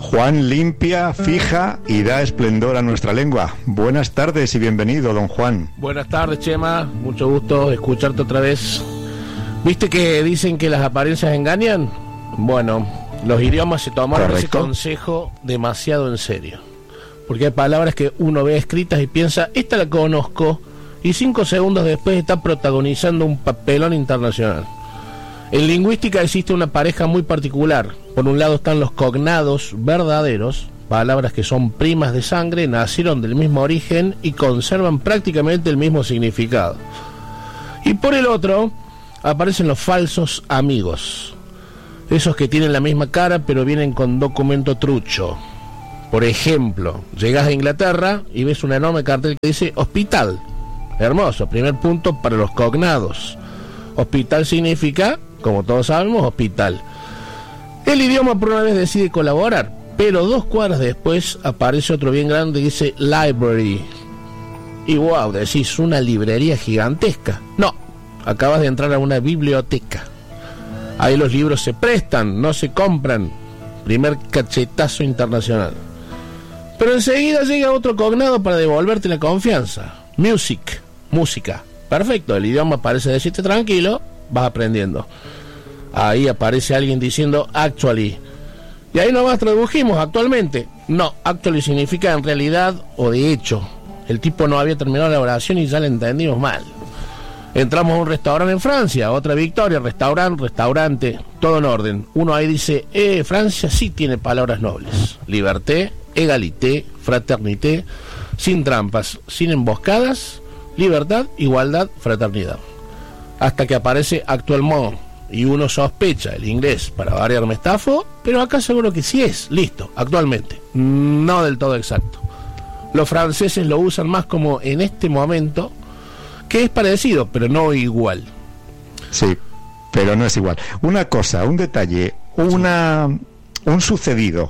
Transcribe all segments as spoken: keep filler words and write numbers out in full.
Juan limpia, fija y da esplendor a nuestra lengua. Buenas tardes y bienvenido, don Juan. Buenas tardes, Chema. Mucho gusto escucharte otra vez. ¿Viste que dicen que las apariencias engañan? Bueno, los idiomas se tomaron Correcto. ese consejo demasiado en serio. Porque hay palabras que uno ve escritas y piensa, esta la conozco, y cinco segundos después está protagonizando un papelón internacional. En lingüística existe una pareja muy particular. Por un lado están los cognados verdaderos, palabras que son primas de sangre, nacieron del mismo origen y conservan prácticamente el mismo significado. Y por el otro aparecen los falsos amigos, esos que tienen la misma cara pero vienen con documento trucho. Por ejemplo, llegas a Inglaterra y ves un enorme cartel que dice hospital. Hermoso, primer punto para los cognados. Hospital significa, como todos sabemos, hospital. El idioma por una vez decide colaborar, pero dos cuadras después aparece otro bien grande que dice library. Y wow, decís una librería gigantesca. No, acabas de entrar a una biblioteca. Ahí los libros se prestan, no se compran. Primer cachetazo internacional. Pero enseguida llega otro cognado para devolverte la confianza. Music, música. Perfecto, el idioma parece decirte tranquilo, vas aprendiendo. Ahí aparece alguien diciendo actually. Y ahí nomás tradujimos actualmente. No, actually significa en realidad o de hecho. El tipo no había terminado la oración y ya la entendimos mal. Entramos a un restaurante en Francia, otra victoria, restaurante, restaurante, todo en orden. Uno ahí dice, eh, Francia sí tiene palabras nobles. Liberté, égalité, fraternité, sin trampas, sin emboscadas, libertad, igualdad, fraternidad. Hasta que aparece actuellement. Y uno sospecha, el inglés, para variar me estafo, pero acá seguro que sí es, listo, actualmente. No del todo exacto. Los franceses lo usan más como en este momento, que es parecido, pero no igual. Sí, pero no es igual. Una cosa, un detalle, una, un sucedido.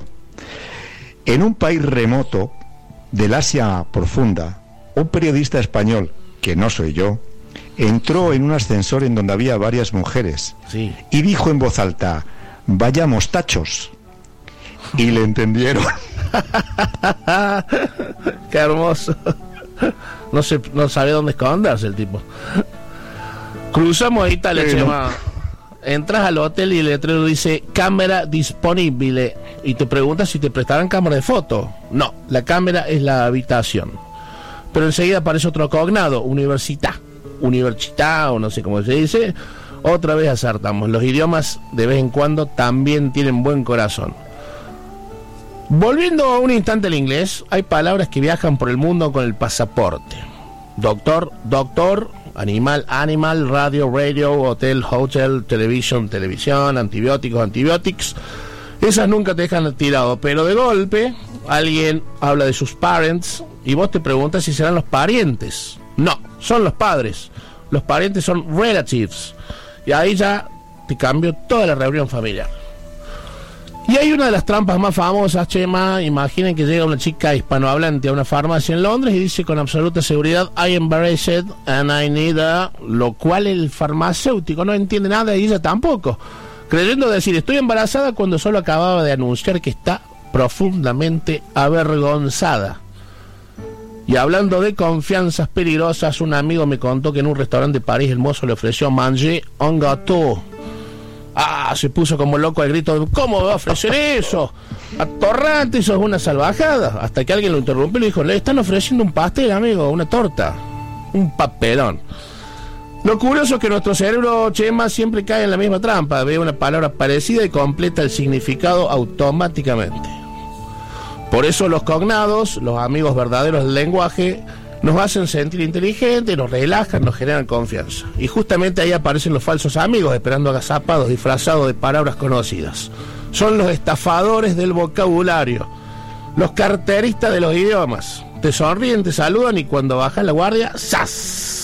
En un país remoto del Asia profunda, un periodista español, que no soy yo, entró en un ascensor en donde había varias mujeres sí. y dijo en voz alta, vayamos tachos, y le entendieron. Qué hermoso. No sé, no sabe dónde esconderse el tipo. Cruzamos a Italia, eh, Chema. Entras al hotel y el letrero dice cámara disponible y te preguntas si te prestarán cámara de foto. No, la cámara es la habitación. Pero enseguida aparece otro cognado, università. Università, o no sé cómo se dice. Otra vez acertamos. Los idiomas de vez en cuando también tienen buen corazón. Volviendo a un instante al inglés, hay palabras que viajan por el mundo con el pasaporte. Doctor, doctor, animal, animal, radio, radio, hotel, hotel, televisión, televisión, antibióticos, antibiotics. Esas nunca te dejan tirado, pero de golpe alguien habla de sus parents y vos te preguntas si serán los parientes. No, son los padres. Los parientes son relatives. Y ahí ya te cambió toda la reunión familiar. Y hay una de las trampas más famosas, Chema. Imaginen que llega una chica hispanohablante a una farmacia en Londres y dice con absoluta seguridad I am embarrassed and I need a... Lo cual el farmacéutico no entiende nada y ella tampoco, creyendo decir estoy embarazada cuando solo acababa de anunciar que está profundamente avergonzada. Y hablando de confianzas peligrosas, un amigo me contó que en un restaurante de París el mozo le ofreció manger un gâteau. Ah, se puso como loco al grito, ¿cómo va a ofrecer eso? Atorrante, eso es una salvajada. Hasta que alguien lo interrumpió y le dijo, le están ofreciendo un pastel, amigo, una torta. Un papelón. Lo curioso es que nuestro cerebro, Chema, siempre cae en la misma trampa. Ve una palabra parecida y completa el significado automáticamente. Por eso los cognados, los amigos verdaderos del lenguaje, nos hacen sentir inteligentes, nos relajan, nos generan confianza. Y justamente ahí aparecen los falsos amigos, esperando agazapados, disfrazados de palabras conocidas. Son los estafadores del vocabulario, los carteristas de los idiomas. Te sonríen, te saludan y cuando bajas la guardia, ¡zas!